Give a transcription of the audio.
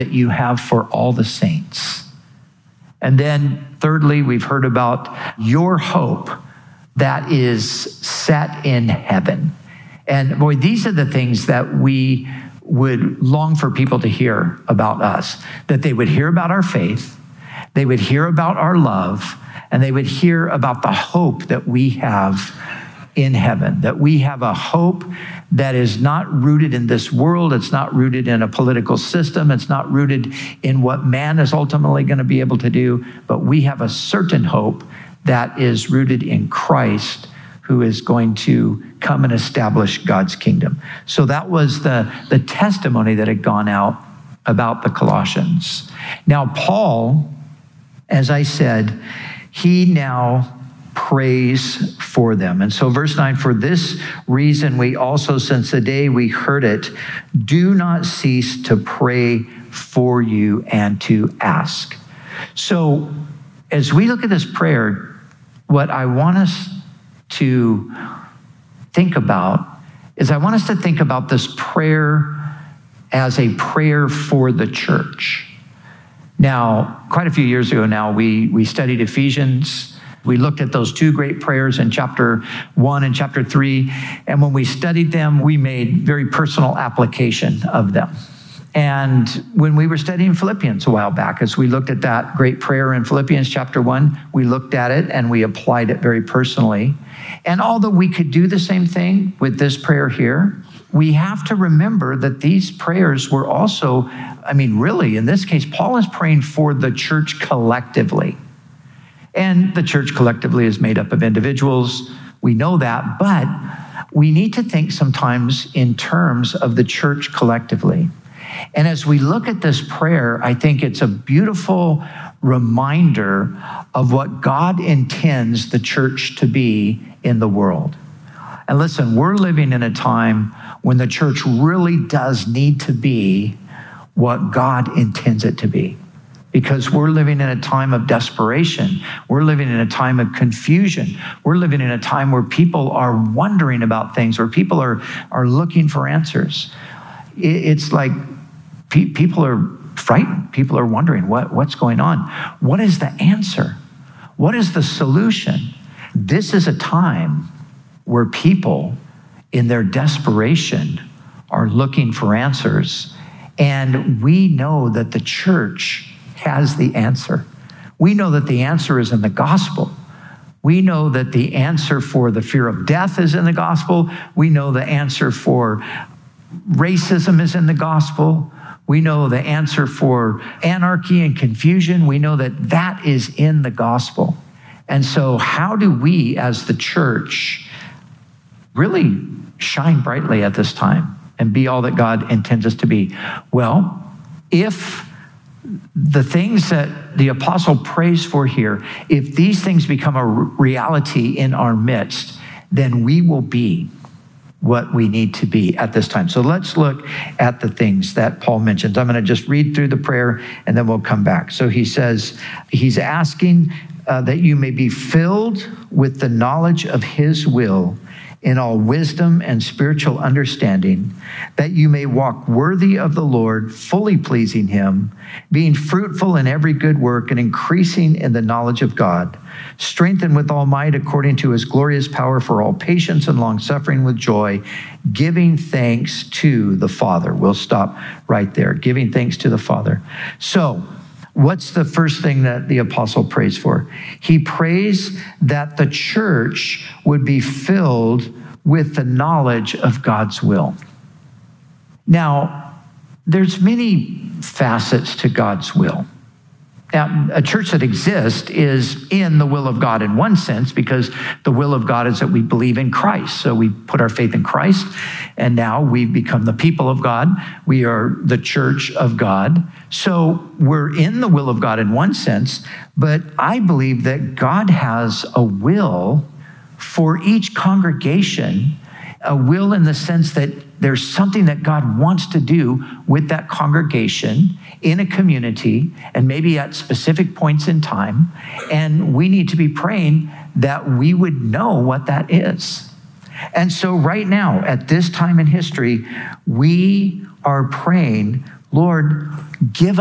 that you have for all the saints. And then thirdly, we've heard about your hope that is set in heaven. And boy, these are the things that we would long for people to hear about us, that they would hear about our faith, they would hear about our love, and they would hear about the hope that we have in heaven, that we have a hope that is not rooted in this world. It's not rooted in a political system. It's not rooted in what man is ultimately going to be able to do, but we have a certain hope that is rooted in Christ, who is going to come and establish God's kingdom. So that was the testimony that had gone out about the Colossians. Now, Paul, as I said, he now prays for them. And so verse 9, for this reason we also, since the day we heard it, do not cease to pray for you and to ask. So as we look at this prayer, what I want us to think about is I want us to think about this prayer as a prayer for the church. Now, quite a few years ago now, we studied Ephesians. We looked at those two great prayers in chapter 1 and chapter 3. And when we studied them, we made very personal application of them. And when we were studying Philippians a while back, as we looked at that great prayer in Philippians chapter 1, we looked at it and we applied it very personally. And although we could do the same thing with this prayer here, we have to remember that these prayers were also, really, in this case, Paul is praying for the church collectively. And the church collectively is made up of individuals. We know that, but we need to think sometimes in terms of the church collectively. And as we look at this prayer, I think it's a beautiful reminder of what God intends the church to be in the world. And listen, we're living in a time when the church really does need to be what God intends it to be. Because we're living in a time of desperation. We're living in a time of confusion. We're living in a time where people are wondering about things, where people are looking for answers. It's like people are frightened. People are wondering what's going on. What is the answer? What is the solution? This is a time where people, in their desperation, are looking for answers. And we know that the church has the answer. We know that the answer is in the gospel. We know that the answer for the fear of death is in the gospel. We know the answer for racism is in the gospel. We know the answer for anarchy and confusion. We know that that is in the gospel. And so how do we as the church really shine brightly at this time and be all that God intends us to be? Well, if the things that the apostle prays for here, if these things become a reality in our midst, then we will be what we need to be at this time. So let's look at the things that Paul mentions. I'm going to just read through the prayer and then we'll come back. So he says, he's asking that you may be filled with the knowledge of his will in all wisdom and spiritual understanding, that you may walk worthy of the Lord, fully pleasing him, being fruitful in every good work and increasing in the knowledge of God, strengthened with all might according to his glorious power for all patience and long suffering with joy, giving thanks to the Father. We'll stop right there, giving thanks to the Father. So, what's the first thing that the apostle prays for? He prays that the church would be filled with the knowledge of God's will. Now, there's many facets to God's will. Now, a church that exists is in the will of God in one sense, because the will of God is that we believe in Christ. So we put our faith in Christ, and now we've become the people of God. We are the church of God. So we're in the will of God in one sense, but I believe that God has a will for each congregation, a will in the sense that there's something that God wants to do with that congregation in a community and maybe at specific points in time. And we need to be praying that we would know what that is. And so right now, at this time in history, we are praying Lord, give